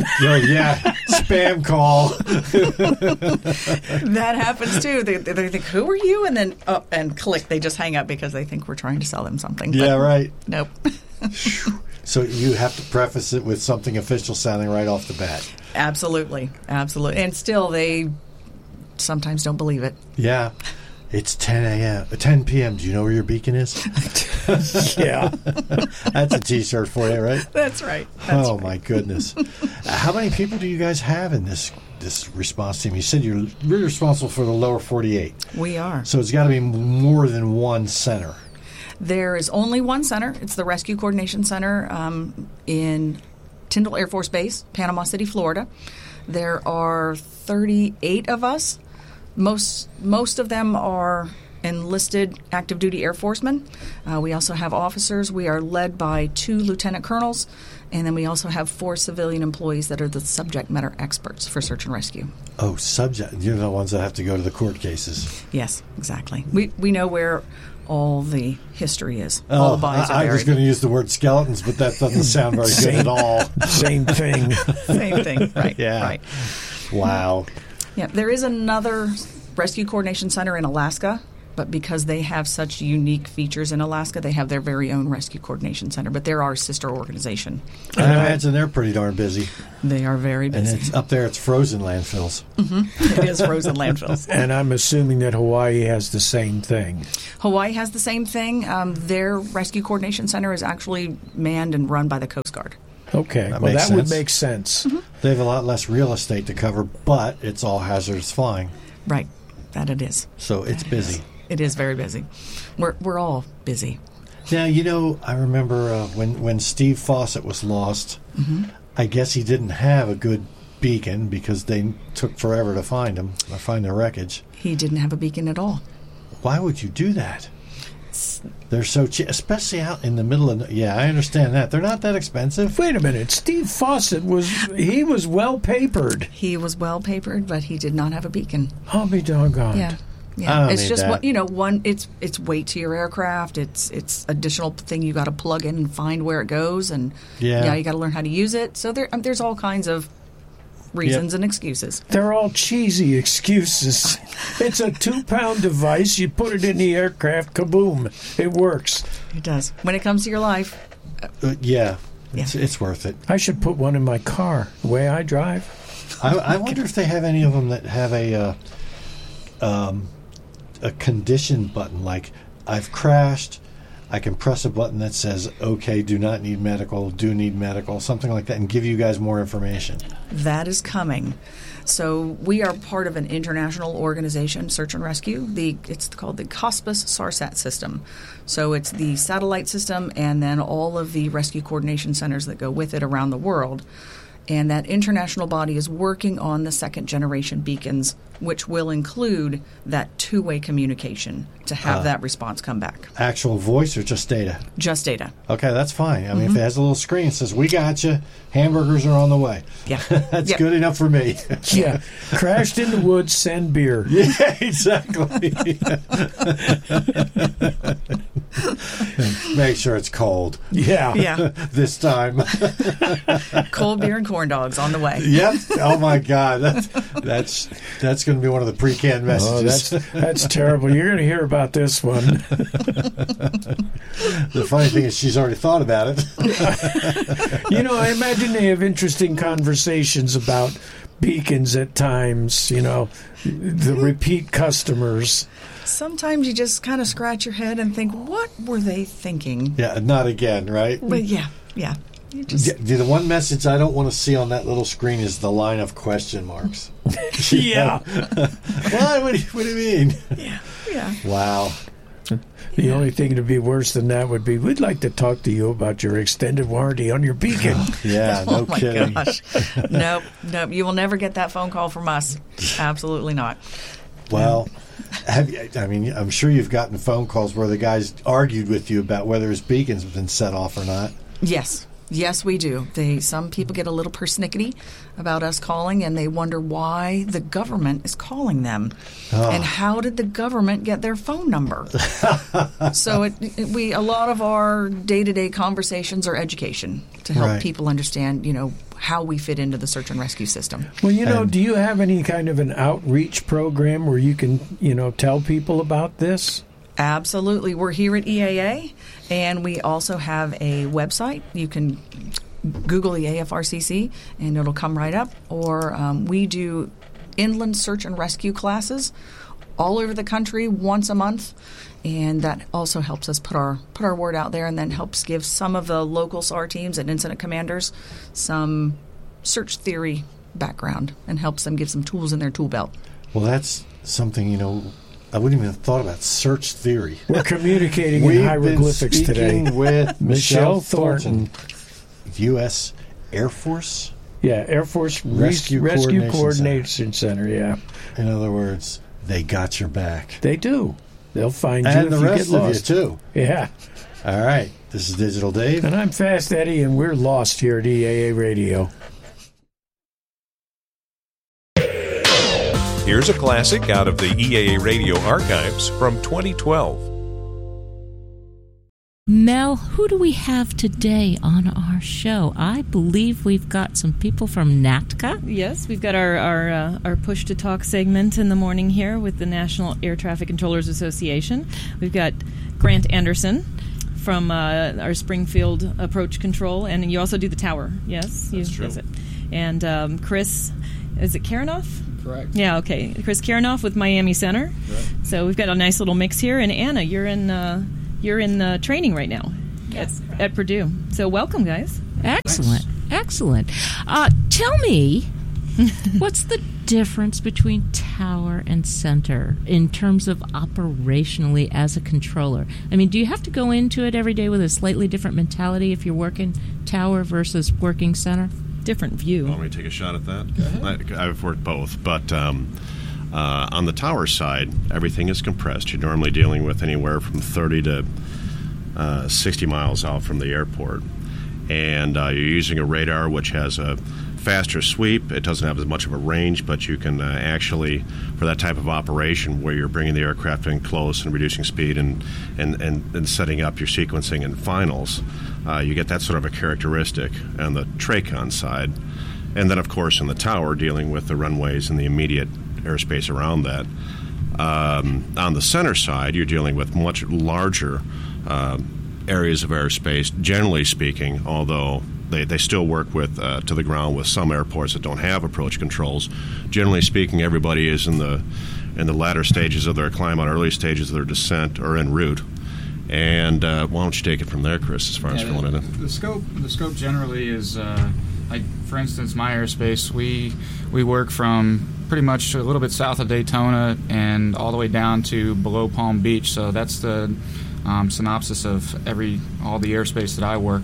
Spam call. That happens too. They think, who are you? And then and click. They just hang up because they think we're trying to sell them something. Yeah, right. Nope. So you have to preface it with something official sounding right off the bat. Absolutely. And still, they sometimes don't believe it. Yeah. It's 10 p.m. Do you know where your beacon is? Yeah. That's a T-shirt for you, right? That's right. My goodness. How many people do you guys have in this response team? You said you're really responsible for the lower 48. We are. So it's got to be more than one center. There is only one center. It's the Rescue Coordination Center in Tyndall Air Force Base, Panama City, Florida. There are 38 of us. Most of them are enlisted active duty Air Forcemen. We also have officers. We are led by 2 lieutenant colonels, and then we also have 4 civilian employees that are the subject matter experts for search and rescue. Oh, subject. You're the ones that have to go to the court cases. Yes, exactly. We know where all the history is. All the bodies are I buried. was going to use the word skeletons, but that doesn't sound very good at all. Same thing. Same thing, right. Yeah. Right. Wow. Yeah, there is another rescue coordination center in Alaska, but because they have such unique features in Alaska, they have their very own rescue coordination center. But they're our sister organization. I imagine they're pretty darn busy. They are very busy. And it's up there, it's frozen landfills. It is frozen landfills. And I'm assuming that Hawaii has the same thing. Hawaii has the same thing. Their rescue coordination center is actually manned and run by the Coast Guard. Okay, That well, makes that would sense. make sense. They have a lot less real estate to cover, but it's all hazardous flying. Right, that it is. So it's busy. It is very busy. We're all busy. Now, I remember when Steve Fawcett was lost, I guess he didn't have a good beacon because they took forever to find him, or find the wreckage. He didn't have a beacon at all. Why would you do that? They're so cheap, especially out in the middle of... Yeah, I understand that. They're not that expensive. Wait a minute. Steve Fawcett was well papered. He was well papered, but he did not have a beacon. I'll be doggone. Yeah. I Yeah, don't it's need just that. one. It's weight to your aircraft. It's additional thing you got to plug in and find where it goes, and Yeah. you got to learn how to use it. So there's all kinds of reasons and excuses. They're all cheesy excuses. It's a 2-pound device. You put it in the aircraft, kaboom. It works. It does. When it comes to your life, Yeah, it's worth it. I should put one in my car, the way I drive. I wonder if they have any of them that have a condition button, like I've crashed, I can press a button that says, okay, do not need medical, do need medical, something like that, and give you guys more information. that is coming. So we are part of an international organization, search and rescue. It's called the COSPAS SARSAT system. So it's the satellite system and then all of the rescue coordination centers that go with it around the world. And that international body is working on the second-generation beacons, which will include that two-way communication to have that response come back. Actual voice or just data? Just data. Okay, that's fine. I mean, if it has a little screen that says, we got you, hamburgers are on the way. Yeah. That's good enough for me. Yeah. Crashed in the woods, send beer. Yeah, exactly. Make sure it's cold. Yeah. Yeah. This time. Cold beer and corn dogs on the way. Yep. Oh my God. That's going to be one of the pre-canned messages. Oh, that's terrible. You're going to hear about this one. The funny thing is, she's already thought about it. I imagine they have interesting conversations about beacons at times. The repeat customers. Sometimes you just kind of scratch your head and think, what were they thinking? Yeah, not again, right? But yeah. You just, The one message I don't want to see on that little screen is the line of question marks. Yeah. What do you mean? yeah. Wow. The only thing to be worse than that would be, we'd like to talk to you about your extended warranty on your beacon. Yeah, no Oh my kidding. gosh. Nope. You will never get that phone call from us. Absolutely not. Well, I'm sure you've gotten phone calls where the guys argued with you about whether his beacon's been set off or not. Yes, we do. Some people get a little persnickety about us calling, and they wonder why the government is calling them, and how did the government get their phone number? So a lot of our day-to-day conversations are education to help people understand, how we fit into the search and rescue system. Well, do you have any kind of an outreach program where you can, tell people about this? Absolutely. We're here at EAA, and we also have a website. You can Google the AFRCC, and it'll come right up. Or we do inland search and rescue classes all over the country once a month, and that also helps us put our word out there, and then helps give some of the local SAR teams and incident commanders some search theory background, and helps them give some tools in their tool belt. Well, that's something, I wouldn't even have thought about search theory. We're communicating in hieroglyphics today. With Michelle Thornton, U.S. Air Force? Yeah, Air Force Rescue Coordination Center, yeah. In other words, they got your back. They do. They'll find you and if the you rest get of lost. you too. Yeah. All right. This is Digital Dave, and I'm Fast Eddie, and we're lost here at EAA Radio. Here's a classic out of the EAA Radio archives from 2012. Mel, who do we have today on our show? I believe we've got some people from NATCA. Yes, we've got our Push to Talk segment in the morning here with the National Air Traffic Controllers Association. We've got Grant Anderson from our Springfield Approach Control, and you also do the tower. Yes, that's true. Yes, and Chris, is it Karanoff? Correct. Yeah, okay. Chris Karanoff with Miami Center. Right. So we've got a nice little mix here, and Anna, you're in training right now at Purdue. So welcome, guys. Excellent. Excellent. Tell me, what's the difference between tower and center in terms of operationally as a controller? I mean, do you have to go into it every day with a slightly different mentality if you're working tower versus working center? Different view. Want me to take a shot at that? I've worked both, but on the tower side, everything is compressed. You're normally dealing with anywhere from 30 to 60 miles out from the airport. And you're using a radar which has a faster sweep. It doesn't have as much of a range, but you can actually, for that type of operation where you're bringing the aircraft in close and reducing speed and setting up your sequencing and finals, you get that sort of a characteristic on the TRACON side. And then, of course, in the tower, dealing with the runways and the immediate airspace around that. On the center side, you're dealing with much larger areas of airspace, generally speaking, although they still work with to the ground with some airports that don't have approach controls. Generally speaking, everybody is in the latter stages of their climb, on early stages of their descent, or en route. And why don't you take it from there, Chris, as far as filling it in? The scope generally is, for instance, my airspace, we work from pretty much a little bit south of Daytona and all the way down to below Palm Beach. So that's the synopsis of all the airspace that I work.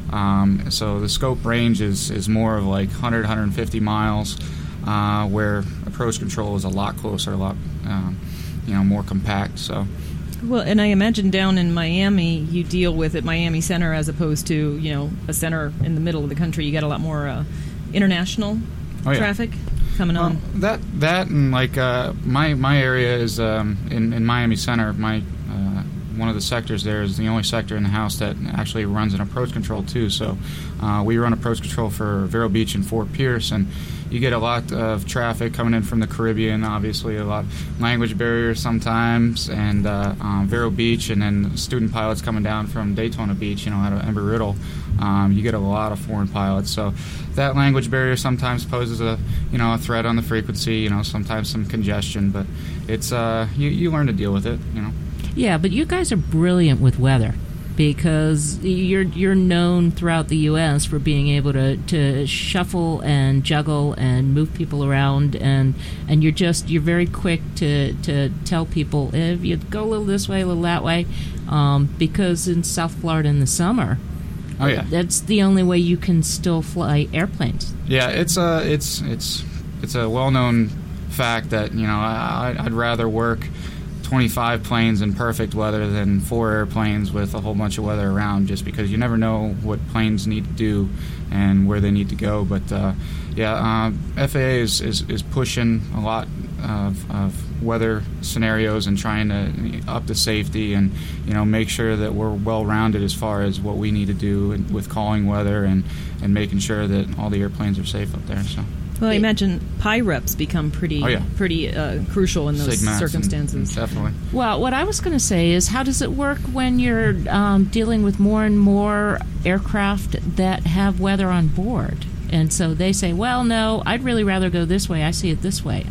So the scope range is more of like 100, 150 miles, where approach control is a lot closer, a lot more compact. So. Well, and I imagine down in Miami, you deal with at Miami Center as opposed to a center in the middle of the country. You got a lot more international traffic coming on. That and like my area is in Miami Center. One of the sectors there is the only sector in the house that actually runs an approach control too. So we run approach control for Vero Beach and Fort Pierce, and you get a lot of traffic coming in from the Caribbean, obviously a lot of language barriers sometimes, and Vero Beach, and then student pilots coming down from Daytona Beach, out of Embry-Riddle. You get a lot of foreign pilots, so that language barrier sometimes poses a threat on the frequency. Sometimes some congestion, but it's you learn to deal with it. Yeah, but you guys are brilliant with weather, because you're known throughout the U.S. for being able to shuffle and juggle and move people around, and you're very quick to tell people if you go a little this way, a little that way, because in South Florida in the summer, that's the only way you can still fly airplanes. Yeah, it's a well-known fact that I'd rather work 25 planes in perfect weather than 4 airplanes with a whole bunch of weather around, just because you never know what planes need to do and where they need to go. But FAA is pushing a lot of weather scenarios and trying to up the safety and make sure that we're well-rounded as far as what we need to do with calling weather and making sure that all the airplanes are safe up there. So. Well, I imagine PIREPs become pretty crucial in those circumstances. Definitely. Well, what I was going to say is, how does it work when you're dealing with more and more aircraft that have weather on board? And so they say, well, no, I'd really rather go this way. I see it this way.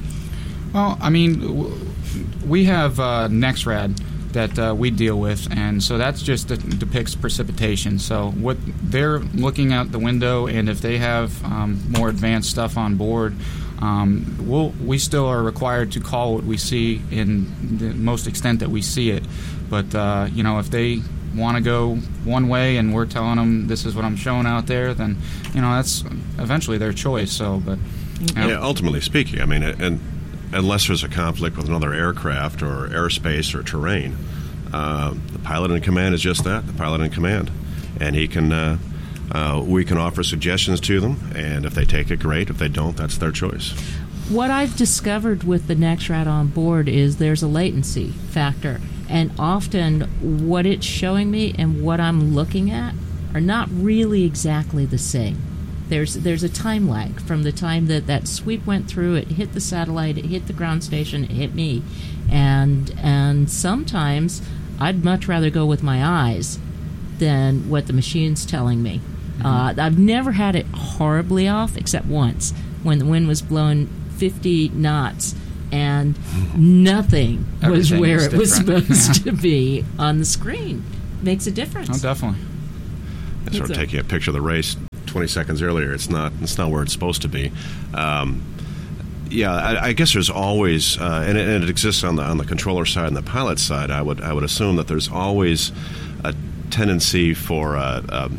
We have NEXRAD that we deal with, and so that's just depicts precipitation. So what they're looking out the window, and if they have more advanced stuff on board, we still are required to call what we see in the most extent that we see it. But if they want to go one way and we're telling them this is what I'm showing out there, then that's eventually their choice. So, but ultimately speaking, and unless there's a conflict with another aircraft or airspace or terrain, the pilot in command is just that, the pilot in command. And he can, we can offer suggestions to them, and if they take it, great. If they don't, that's their choice. What I've discovered with the NexRad on board is there's a latency factor, and often what it's showing me and what I'm looking at are not really exactly the same. There's a time lag from the time that sweep went through, it hit the satellite, it hit the ground station, it hit me, and sometimes I'd much rather go with my eyes than what the machine's telling me. I've never had it horribly off except once when the wind was blowing 50 knots and nothing was Everything where is it was different. supposed to be on the screen. Makes a difference. Oh, definitely. And sort of taking a picture of the race 20 seconds earlier, it's not where it's supposed to be. I guess there's always, and it exists on the controller side and the pilot side. I would assume that there's always a tendency for